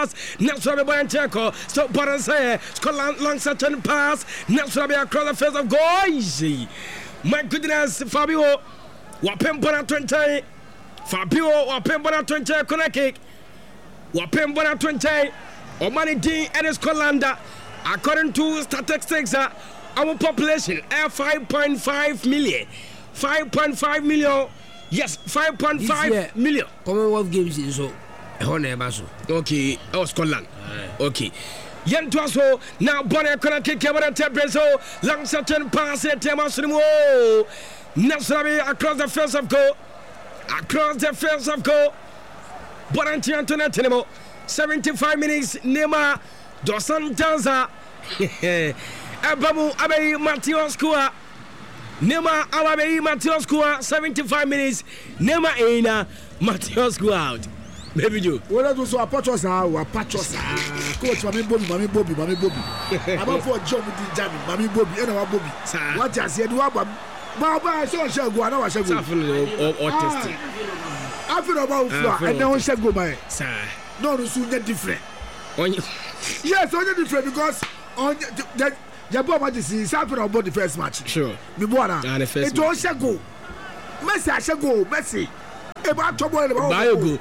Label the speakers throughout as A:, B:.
A: pass. Next one, Boyancheko. Stop button say. Scotland long certain pass. Next one, across the face of goal. Easy. My goodness, Fabio. Wapembona 20. Fabio Wapembona 20. Corner kick. Wapembona 20. Omani D and Scotland. According to statistics, our population 5.5 million. 5.5 million. Yes, 5.5 million.
B: Commonwealth Games is so.
A: Okay, Scotland. Okay. Yen Twaso now Bonner Kona kick Brazil. Long certain pass at Temasimo. Nasabi across the face of goal. Across the face of goal. Bonanti Antonio 75 minutes. Nema Dosan Tanza. Abamu Abe Matthias Kua. Nema Abe Matthias Kua. 75 minutes. Nema Ena Matthias Kua out. Maybe you.
C: Well, that was a patros. Coach, Mammy Bobby. I'm for job with the Jammy, Mammy Bobby, and our Bobby. What I said, Baba, I shall go. I know I shall go. I feel about floor, and no one shall go by. No, it's soon get different. Yes, only different because on the Jabba is something about the first match.
A: Sure.
C: It all shall go. Messi, I shall go. Messi. About trouble about
A: Bayogo.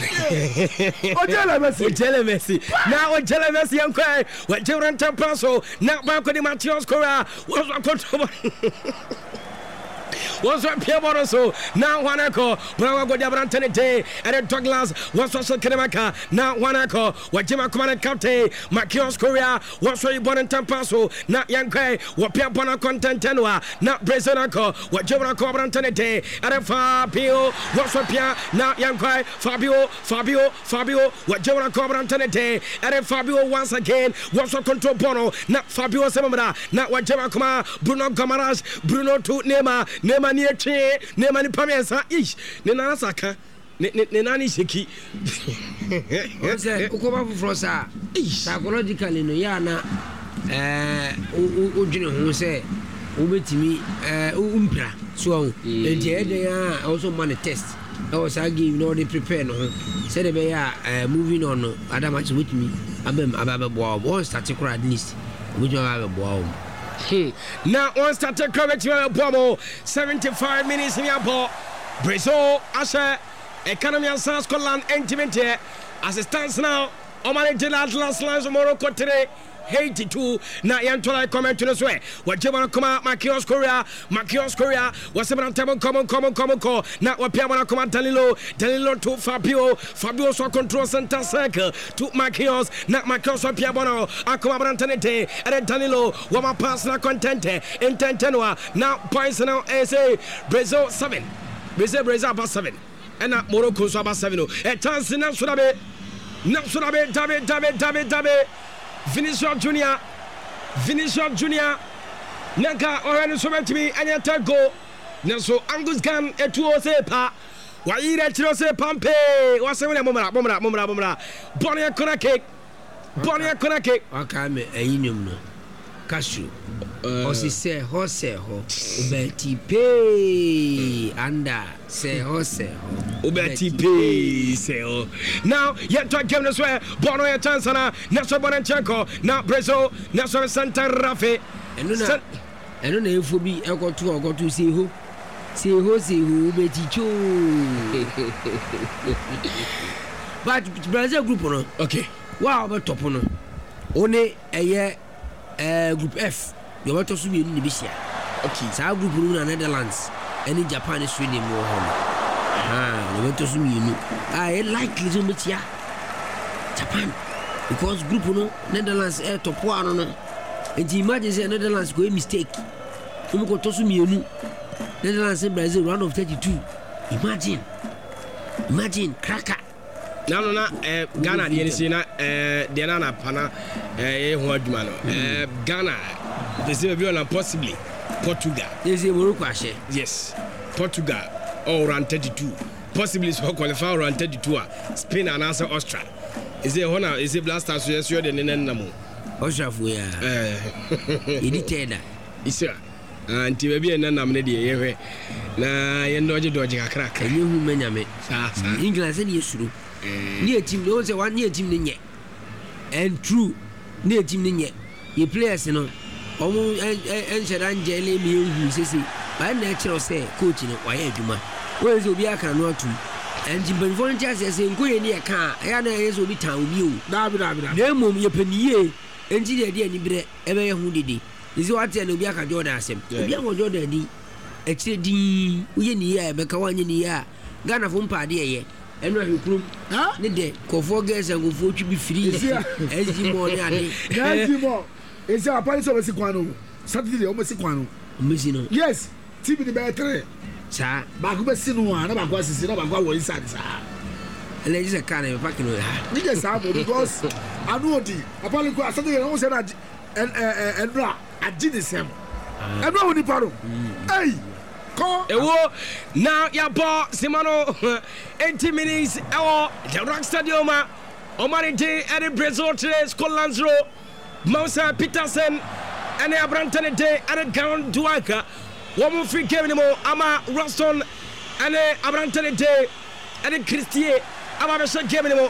A: Messi. Now Messi and cry. What Joran Tampaso. Now back on the Matthias Cora. Was what Pierre Boroso. Now Wanako. Bravo go Jabrantene Day. And Douglas was also Kenemaka. Now Wanako. What Jima Command Captain. Matthias Korea. Was what you born in Tampaso. Now Yankay. What Pierre Bona Contentenua. Now Brazilico. What Jima Cobrantene Day. And Fabio. Was what Pierre. Now Yankay. Fabio. What Jima Cobrantene Day. And Fabio once again. Was what control Bono. Now Fabio Semamra. Now what Jima Koma. Bruno Gamaras. Bruno to Nema near chair, Nemani Pamesa ish, Nena Saka, Nenani Shiki.
B: Ukoma Frosa, psychologically, no Yana, Ujino, who say, Ubetimi, Umpra, so, they are also money test. I was arguing, no, they prepare, no, said they are moving on, other much with me. Ababa Bob, one static at least, which I have a Bob.
A: Now on started correct Bobo 75 minutes in your ball. Brazil Asher economy and South Scotland intimate here as it stands now. Omani Atlas lands Morocco today. 82 na yantola comment to the way. What you want to come out Matthias Korea was a table common call. Now what Piamana come Danilo to Fabio so control center circle to Matthias, not Matthias or Piabano, Aquabrantante, and Danilo, Wama pass na contente, intentenua, now points now SA Brazil 7, Brazil about 7, and not Morocco so about 7. A chance in Napsurabe, David. Vinicius Junior Nanka already so to me and your go Nelso Angus Gan etuo sepa wa ire chiro se pampe wa se bomra Bonnie corner kick
B: aka me ayinyum no cashew osi se ho ubeti pay anda se ho
A: ubeti pay se ho. Now yet to game this way Bono ya chance na Nelson Bonanchenko now Brazil Nelson Santa Rafe
B: eno na efo bi ekotu se ho ubeti cho. But Brazil group no
A: okay
B: wow but top no one eye group F you want to be in Libya. Okay, so group no Netherlands and Japan Sweden mo home. You want to me I likely to meet ya Japan because group no Netherlands top one no. And imagine say Netherlands go a mistake. You go to me Netherlands and Brazil round of 32. Imagine cracker.
A: No, Ghana, the Diana Pana, Ghana, they say possibly Portugal.
B: They say Morocco.
A: Yes, Portugal or around 32. Possibly so qualify around 32. Spain and answer Austria. Is it honor? Is it Blaster? So yes, you're the Nenamo.
B: Austria, we are. Edited.
A: Is it? And maybe a Nanam, na you know, you crack.
B: And you England said yes, true. Near team, those are 1 year team in yet. and true ne team ne ye players no omo enhyeda njele mi ehu sese ba na ekiro say coach no waye adwuma we so obi aka no atu and jimben volunteer say nkoye ne ka ya na yeso obi tan obi o na mom ye paniye engineer de ani bre ebe ye hu dede isi wate na obi aka Jordan asem obi aka Jordan di ekire di uye ni ya ebe ka wanye ni ya Ghana fo mpa de ye eno ahekrum ne de kofo girls and kofo twi free SG mo ne ade
C: SG mo esi apali so besi kwano Saturday o besi kwano
B: mesi no
C: yes TV ni be 3
B: sa
C: ba ko besi no na ba ko asisi na ba ko wo inside sa
B: ele just can e pack no
C: ni just sa because anu odi apali ko Saturday no say na enra agi the same enra woni paro hey
A: Ewo now ya ball Simano 80 minutes ewo the Rock Stadium Omari Day at Brazil today Scotland's row Moussa Peterson and Abranton Day at Ground Duaka one free game anymore Ama Roston and Abranton Day and Christie Ama shot game anymore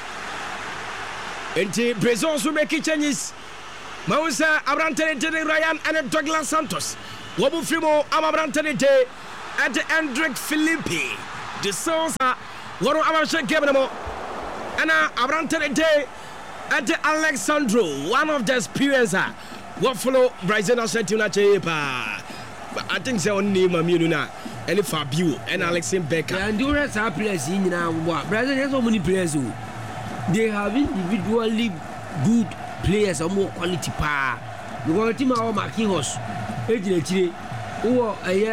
A: and Brazil will make changes Moussa Abranton Day Ryan and Douglas Santos Wabu Frimo Amabrantane Day at the Hendrik Philippi de Sousa Waro Amasha Gabanamo Anna Abrantane Day at the Alexandro one of the experiencer what follow Brazil Argentina Chepa I think they only Mamununa and Fabio and Alexin Becker
B: and do rest our players in now Brazil has so many players who they have individually good players or more quality power because team our marking horse ejina chire wo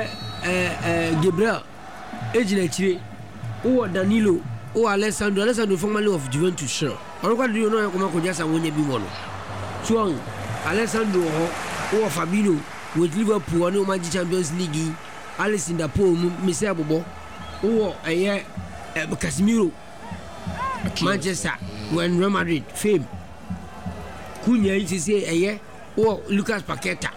B: Gabriel ejina chire wo Danilo wo Alessandro formerly of Juventus sure onko do you know ko ma ko jasa wonya bi mo no so Alessandro wo Fabinho with Liverpool no Magic Champions League Alice in the pool Mr. Bobo wo Casemiro Manchester when Real Madrid fame kunya yi say wo Lucas Paqueta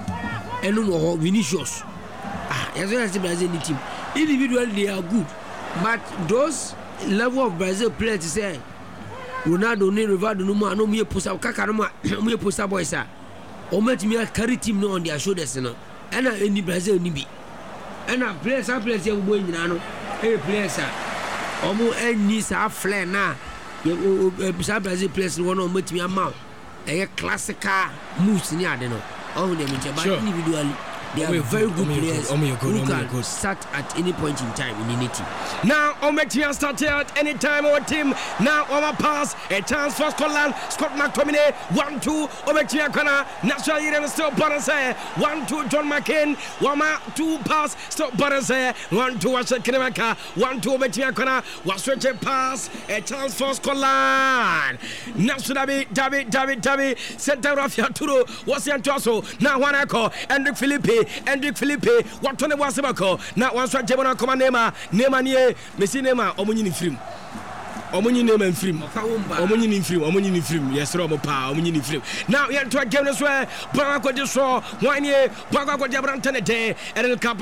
B: eno Vinicius as well as the Brazil team individually they are good but those level of Brazil players say Ronaldo ne Rivaldo no ma no me posa kaka no ma me posa boys a o met me carry team no on their shoulders no and any Brazil ni bi and players e bo nyina no players a omo any sa flare na sa Brazil players no no met me amount classical moves ni ade no all them but individually they are very good players who can start at any point in time in any team.
A: Now Ometia started at any time our team. Now our pass a chance for Scotland. Scott McTominay 1-2 Ometia corner. National Union still Baranse 1-2 John McCain 1-2 pass still Baranse 1-2 Asher Kinemaka 1-2 Ometia corner was switch pass a chance for Scotland. National David center of Yaturo was Yantoso now one echo Hendrik Philippe what tone was about now one strike Jebona Command Nema nie Messi Nema omunyi ni film omunyi nema in film omunyi ni film yes robo pa omunyi ni film now here to game this way Bangako just saw one year Bangako Jabrantane Day and El Campo